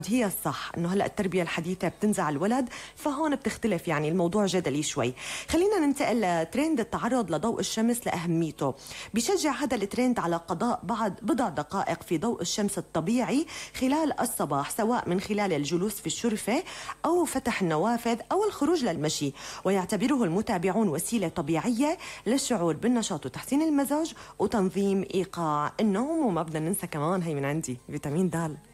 هي الصح انه هلا التربيه الحديثه بتنزع الولد، فهون بتختلف، يعني الموضوع جدلي شوي. خلينا ننتقل لترند التعرض لضوء الشمس لاهميته. بيشجع هذا الترند على قضاء بعض بضع دقائق في ضوء الشمس الطبيعي خلال الصباح، سواء من خلال الجلوس في الشرفه او فتح النوافذ او الخروج للمشي، ويعتبره المتابعون وسيله طبيعيه للشعور بالنشاط وتحسين المزاج وتنظيم ايقاع النوم. وما بدنا ننسى كمان، هي من عندي، فيتامين د.